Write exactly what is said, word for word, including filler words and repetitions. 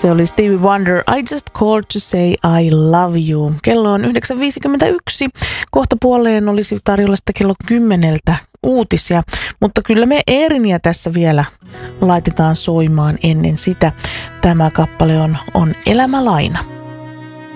Se oli Stevie Wonder, I just called to say I love you. Kello on yhdeksän viisikymmentäyksi. Kohta puoleen olisi tarjolla sitä kello kymmeneltä uutisia, mutta kyllä me Eeriniä tässä vielä laitetaan soimaan ennen sitä. Tämä kappale on, on Elämälaina.